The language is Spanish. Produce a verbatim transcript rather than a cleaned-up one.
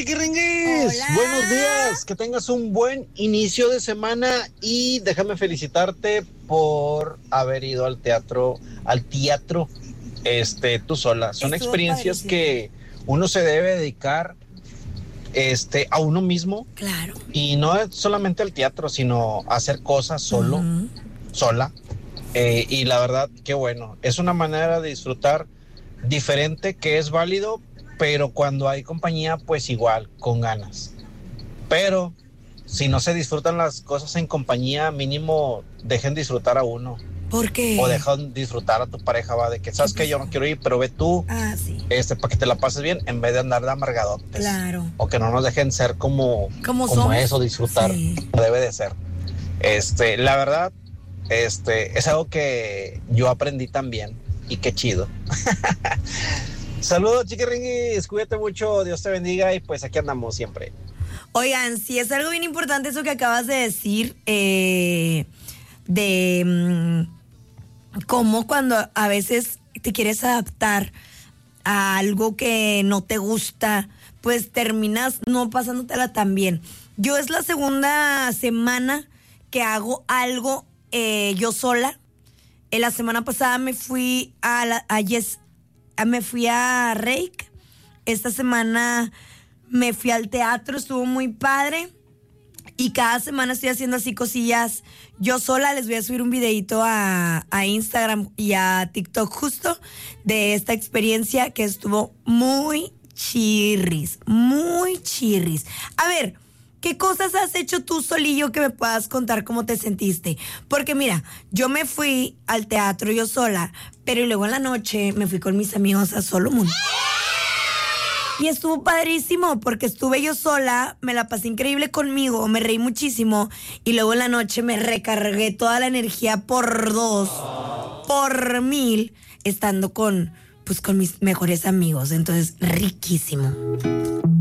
chiquiringuis! Hola. Buenos días, que tengas un buen inicio de semana y déjame felicitarte por haber ido al teatro, al teatro, este, tú sola. Son Estuvo experiencias padrísimo. que uno se debe dedicar, este, a uno mismo. Claro. Y no es solamente al teatro, sino hacer cosas solo, Uh-huh. sola. Eh, y la verdad, qué bueno. Es una manera de disfrutar diferente que es válido, pero cuando hay compañía, pues igual, con ganas. Pero si no se disfrutan las cosas en compañía, mínimo dejen disfrutar a uno. ¿Por qué? O dejan disfrutar a tu pareja, va, de que sabes que yo no quiero ir, pero ve tú, Ah, sí. este, para que te la pases bien, en vez de andar de amargadotes. Claro. O que no nos dejen ser como, Como como somos. eso, disfrutar. Sí. Debe de ser. Este, la verdad, este, es algo que yo aprendí también. Y qué chido. Saludos, chiquiringuis, cuídate mucho, Dios te bendiga y pues aquí andamos siempre. Oigan, sí es algo bien importante eso que acabas de decir, eh, de mm, cómo cuando a veces te quieres adaptar a algo que no te gusta, pues terminas no pasándotela tan bien. Yo es la segunda semana que hago algo eh, yo sola. En la semana pasada me fui a, la, a Yes, a, me fui a Reik. Esta semana me fui al teatro, estuvo muy padre. Y cada semana estoy haciendo así cosillas yo sola. Les voy a subir un videito a, a Instagram y a TikTok justo de esta experiencia que estuvo muy chirris, muy chirris. A ver, ¿qué cosas has hecho tú solillo que me puedas contar cómo te sentiste? Porque mira, yo me fui al teatro yo sola, pero luego en la noche me fui con mis amigos a Solomon. Y estuvo padrísimo porque estuve yo sola, me la pasé increíble conmigo, me reí muchísimo y luego en la noche me recargué toda la energía por dos, por mil, estando con, pues, con mis mejores amigos. Entonces, riquísimo.